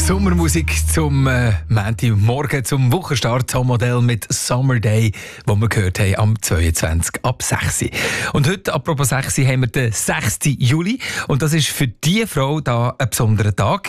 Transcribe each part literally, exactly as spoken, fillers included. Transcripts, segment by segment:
Sommermusik zum äh, Montagmorgen, zum Wochenstart, Top-Modell mit Summer Day, wo wir gehört haben am zweiundzwanzig ab sechs. Und heute, apropos sechs, haben wir den sechsten Juli. Und das ist für diese Frau da ein besonderer Tag.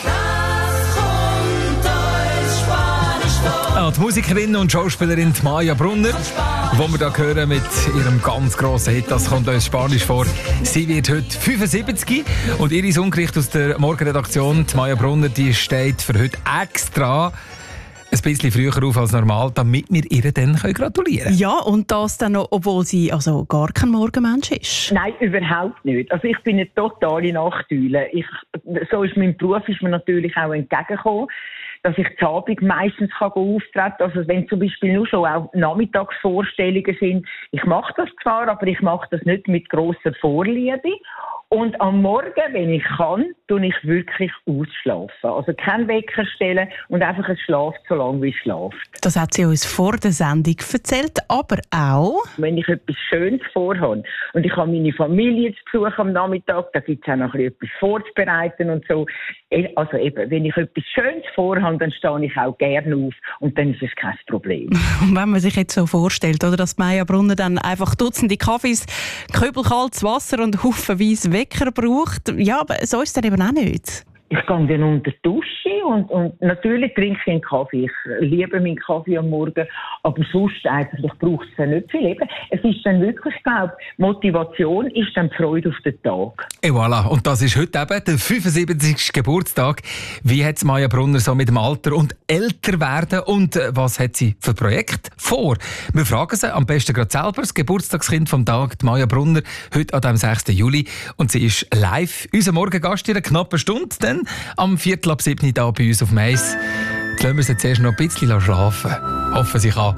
Ah, die Musikerin und Schauspielerin Maya Brunner, die wir hier hören mit ihrem ganz grossen Hit, das kommt uns Spanisch vor. Sie wird heute fünfundsiebzig und ihre Songericht aus der Morgenredaktion, die Maya Brunner, die steht für heute extra ein bisschen früher auf als normal, damit wir ihr dann gratulieren können. Ja, und das dann noch, obwohl sie also gar kein Morgenmensch ist. Nein, überhaupt nicht. Also ich bin eine totale Nachteule. Ich, so ist mein Beruf ist mir natürlich auch entgegengekommen, dass ich zu Abend meistens kann auftreten kann. Also wenn zum Beispiel nur schon auch Nachmittagsvorstellungen sind, ich mache das zwar, aber ich mache das nicht mit grosser Vorliebe. Und am Morgen, wenn ich kann, tue ich wirklich ausschlafen. Also kein Wecker stellen und einfach es schlaft so lange, wie es schlaft. Das hat sie uns vor der Sendung erzählt, aber auch... Wenn ich etwas Schönes vorhabe und ich habe meine Familie zu Besuch am Nachmittag, da gibt es auch noch etwas vorzubereiten und so. Also eben, wenn ich etwas Schönes vorhabe, dann stehe ich auch gerne auf und dann ist es kein Problem. Und wenn man sich jetzt so vorstellt, oder, dass Maya Brunner dann einfach Dutzende Kaffees, kübelkaltes Wasser und haufenweise Wecker braucht, ja, aber so ist es dann eben auch nicht. Ich gehe dann unter die Dusche und, und natürlich trinke ich einen Kaffee. Ich liebe meinen Kaffee am Morgen, aber sonst eigentlich braucht es ja nicht viel. Eben, es ist dann wirklich, glaube ich, Motivation ist dann die Freude auf den Tag. Et voilà, und das ist heute eben der fünfundsiebzigste Geburtstag. Wie hat es Maya Brunner so mit dem Alter und älter werden und was hat sie für Projekte vor? Wir fragen sie am besten gerade selber, das Geburtstagskind vom Tag, die Maya Brunner, heute an dem sechsten Juli. Und sie ist live, unser Morgengast in einer knappen Stunde, dann am Viertel ab sieben hier bei uns auf Mais. Jetzt lassen wir sie zuerst noch ein bisschen schlafen. Hoffen sie kann.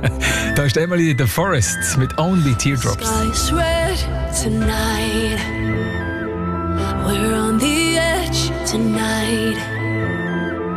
Da ist Emily The Forest mit Only Teardrops. Sky's red tonight. We're on the edge tonight.